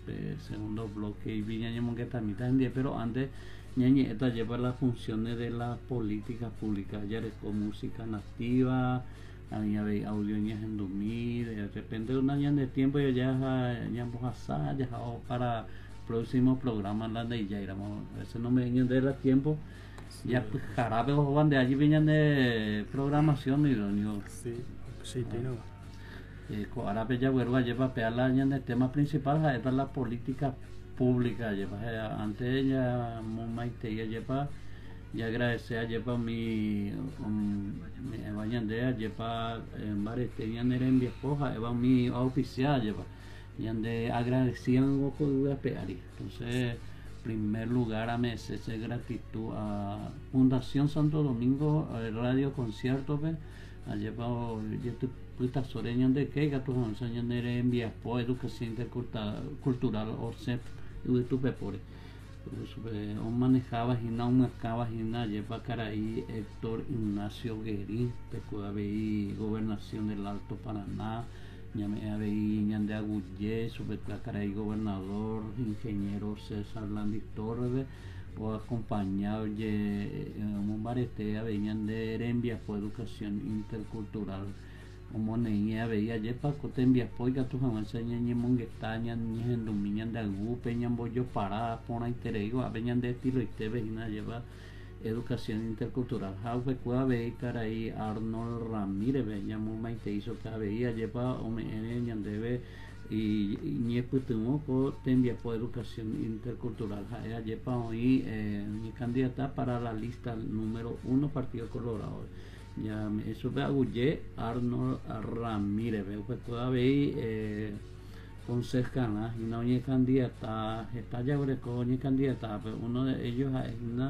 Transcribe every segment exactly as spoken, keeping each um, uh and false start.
pe, segundo bloque y viñañemos que también también, pero antes ñañeta lleva las funciones de la política pública, ya con música nativa, había audio ñas en dormir, de repente un año de tiempo ya ya ya ya para próximo programa la de ya éramos, ese no me venían de la tiempo. Sí, Ya pues jarabe o de allí venían de programación y lo único. Sí, sí, tiene. Eh, ahora pues ya vuelvo a llevar a la el tema principal es la política pública lleva antes ya muy ya lleva ya agradecer a llevar mi mi bañandea lleva en varios tenían en mi esposa lleva mi oficial lleva y ande agradecían un poco de peari entonces primer lugar a meses de gratitud a Fundación Santo Domingo Radio Concierto pues ha llevado puta soreñan de que gatos enseñan en vías por educación intercultural o se YouTube por un manejaba y no marcaba y nada lleva cara ahí Héctor Ignacio Guerín pecuda veí gobernación del Alto Paraná ñame a veí ñande agullé sube cara ahí gobernador ingeniero César Landi Torres o acompañado de un barete a veían de Erembia por educación intercultural como neía veía yepa cote envía poiga tu jamás enseña ni monguetaña ni en dominan de algún peñan bollo para pona interego a veñan de estilo y te vejina lleva educación intercultural jauve cueva veí cara ahí Arnold Ramírez veña muy maite hizo que veía lleva o me en debe y ni putumo co te envía por educación intercultural ja yepa hoy mi candidata para la lista número uno Partido Colorado ya eso ve agullé Arnold Ramírez veo que todavía eh, concejal y no hay candidata está ya coñe candidata pero uno de ellos es una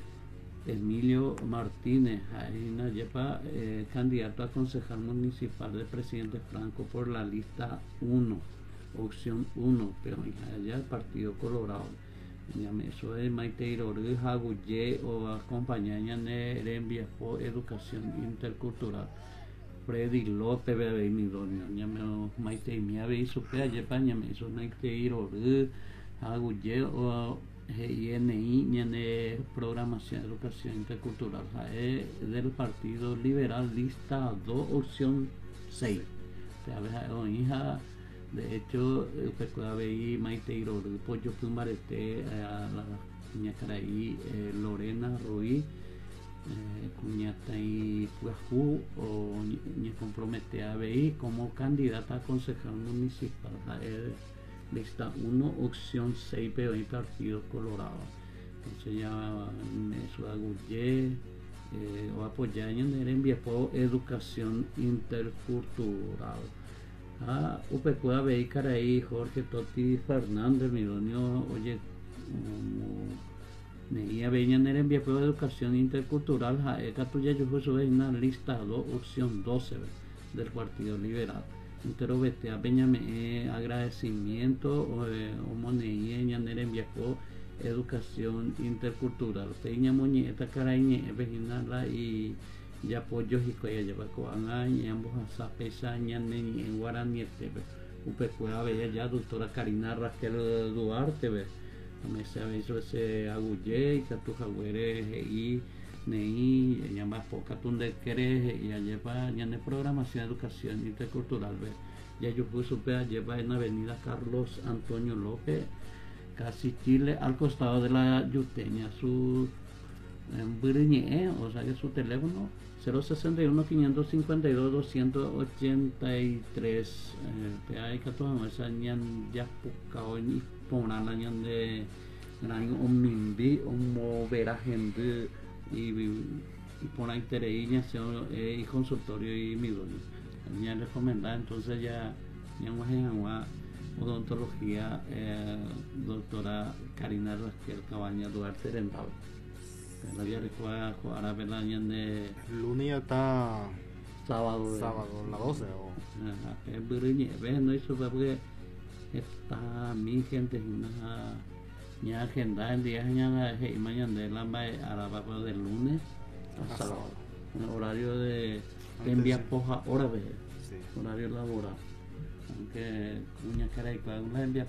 Emilio Martínez hay una lleva eh, candidato a concejal municipal del presidente Franco por la lista uno opción uno pero allá el Partido Colorado eso es Maite Irorgue Jagullé o acompañaña de envía por educación intercultural Freddy López bebé mi donio ñame Maite mi ave supea yepaña me eso Maite Irorgue Jagullé o G N I ñane programación educación intercultural es del Partido Liberal lista dos opción seis o hija de hecho recuerda veí Maite Irorgue pollo Pumarete a la cuñata ahí eh, Lorena Ruiz eh, cuñata y Puajú o me compromete a veí como candidata a concejal municipal eh, lista uno opción seis pero en Partido Colorado entonces ya me suagullé eh, o apoyar en el envío por educación intercultural ah, upe pueda ver cara ahí Jorge Toti Fernández mi donio oye neía veña en el envío por educación intercultural ja esta tuya yo fui sobre una lista dos opción doce del Partido Liberal entero vete a Benjamín eh, agradecimiento o eh, moneía en el envío por educación intercultural peña muñeca cara ahí vecinala y ya apoyos y que lleva con años ambos a pesa ñane en guaraní upe pueda ver ya doctora Karina Raquel Duarte ve me se ha visto ese agullé y que tu jagüere y neí ella más poca tunde querés y lleva ya en programación educación intercultural ve ya yo puse supe lleva en avenida Carlos Antonio López casi Chile al costado de la Yuteña su en Buriñe, o sea que su teléfono cero sesenta y uno quinientos cincuenta y dos doscientos ochenta y tres eh, hay que tomar esa ñan ya buscado y poner la ñan de gran un mimbi un mover gente y y poner interés y consultorio y mi doña ya recomendada entonces ya ya más odontología eh, doctora Karina Raquel Cabaña Duarte Rendado la ya recuerda ahora ver la de lunes ya está sábado sábado la doce o es Buriñe ves no hizo porque está mi gente una ya agenda el día mañana y mañana de la a del lunes a sábado en horario de envía poja hora de sí. Horario laboral aunque uña cara y una envía